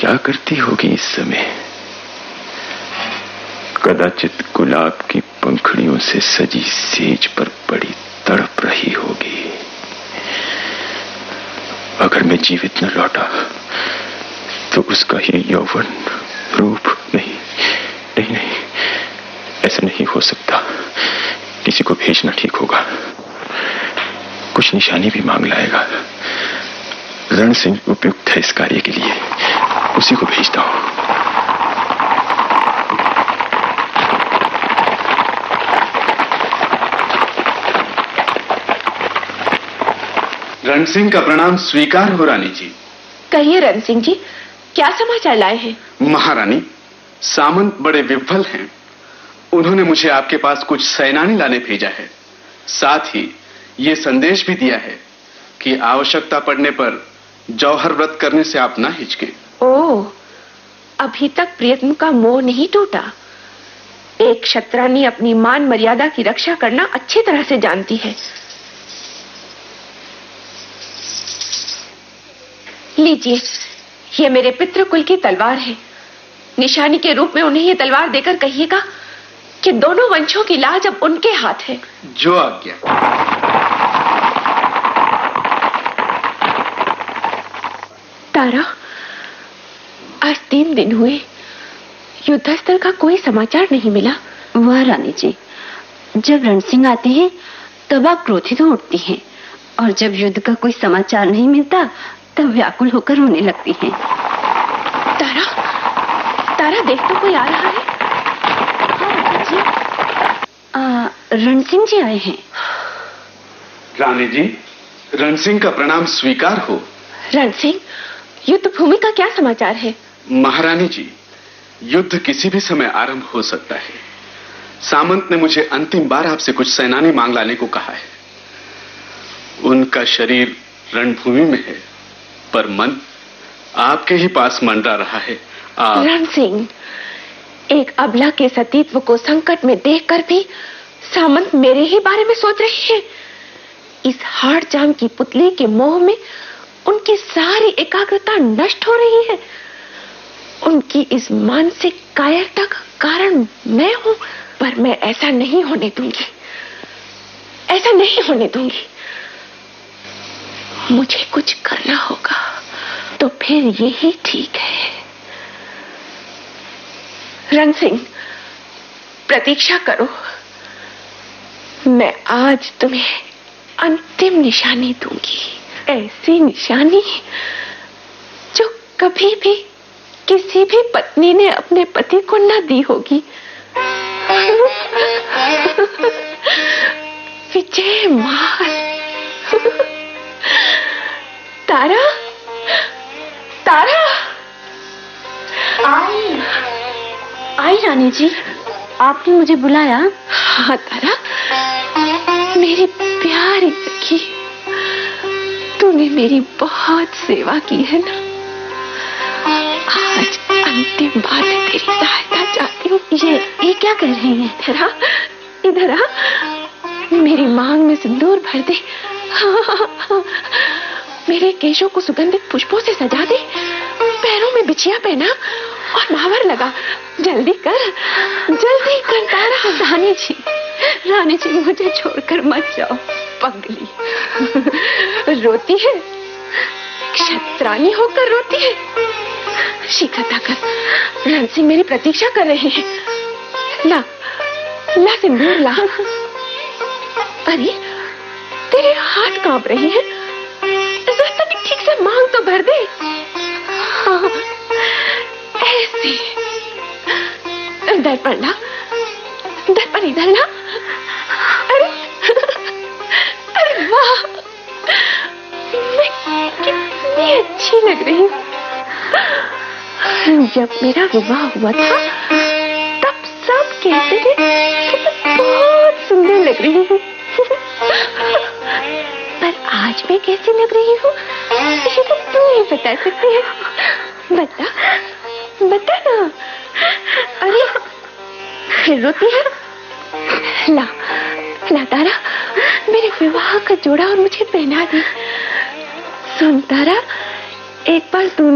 क्या करती होगी इस समय? कदाचित गुलाब की पंखुड़ियों से सजी सेज पर बड़ी तड़प रही होगी। अगर मैं जीवित न लौटा तो उसका ये यौवन रूप नहीं नहीं नहीं, ऐसा नहीं हो सकता। किसी को भेजना ठीक होगा। कुछ निशानी भी मांग लाएगा। रण सिंह उपयुक्त है इस कार्य के लिए, उसी को भेजता हूं। रण सिंह का प्रणाम स्वीकार हो रानी जी। कहिए रण सिंह जी, क्या समाचार लाए हैं? महारानी, सामंत बड़े विह्वल हैं। उन्होंने मुझे आपके पास कुछ सेनानी लाने भेजा है। साथ ही ये संदेश भी दिया है कि आवश्यकता पड़ने पर जौहर व्रत करने से आप ना हिचके। ओह, अभी तक प्रियतम का मोह नहीं टूटा। एक क्षत्रानी अपनी मान मर्यादा की रक्षा करना अच्छी तरह से जानती है। लीजिए, ये मेरे पितृकुल की तलवार है। निशानी के रूप में उन्हें ये तलवार देकर कहिएगा कि दोनों वंशों की लाज अब उनके हाथ है। जो आज्ञा। तारा, आज 3 दिन हुए, युद्धस्थल का कोई समाचार नहीं मिला। वाह रानी जी, जब रण सिंह आते हैं तब आप क्रोधित हो उठती हैं, और जब युद्ध का कोई समाचार नहीं मिलता तब व्याकुल होकर रोने लगती हैं। तारा, तारा देख तो कोई आ रहा है। रण सिंह जी आए हैं। रानी जी, रण सिंह का प्रणाम स्वीकार हो। रण सिंह, युद्ध भूमि का क्या समाचार है? महारानी जी, युद्ध किसी भी समय आरंभ हो सकता है। सामंत ने मुझे अंतिम बार आपसे कुछ सेनानी मांग लाने को कहा है। उनका शरीर रणभूमि में है, पर मन आपके ही पास मंडरा रहा है। रण सिंह, एक अबला के सतीत्व को संकट में देखकर भी सामंत मेरे ही बारे में सोच रही है। इस हाड़ जाम की पुतली के मोह में उनकी सारी एकाग्रता नष्ट हो रही है। उनकी इस मानसिक कायरता का कारण मैं हूं, पर मैं ऐसा नहीं होने दूंगी, ऐसा नहीं होने दूंगी। मुझे कुछ करना होगा, तो फिर यही ठीक है। रण सिंह, प्रतीक्षा करो। मैं आज तुम्हें अंतिम निशानी दूंगी, ऐसी निशानी जो कभी भी किसी भी पत्नी ने अपने पति को न दी होगी। विजय माल। तारा, तारा। आई रानी जी, आपने मुझे बुलाया? हाँ तारा, मेरी प्यारी सखी, तूने मेरी बहुत सेवा की है ना। आज अंतिम बार मैं तेरी सहायता चाहती हूँ। ये क्या कर रही हैं? इधर आ, इधर आ, मेरी मांग में सिंदूर भर दे। मेरे केशों को सुगंधित पुष्पों से सजा दे, पैरों में बिछिया पहना और महावर लगा। जल्दी कर, जल्दी कर तारा। रानी जी मुझे छोड़कर मत जाओ। पगली, रोती है? क्षत्रानी होकर रोती है? शीघ्रता कर, रण सिंह मेरी प्रतीक्षा कर रहे हैं। ला, ला सिंदूर ला। अरे, तेरे हाथ कांप रहे हैं। जरा ठीक से मांग तो भर दे। हाँ, ऐसे। दर्पण ला, दर्पण इधर ला। अरे, अरे वाह, मैं कितनी अच्छी लग रही हूँ। जब मेरा विवाह हुआ था तब सब कहते थे कि मैं बहुत सुंदर लग रही हूँ। पर आज मैं कैसी लग रही हूँ ये तो तू ही बता सकती है। बता, बता ना। अरे, फिर रोती है? ला, ला तारा, मेरे विवाह का जोड़ा और मुझे पहना दे। सुन तारा, एक बार तू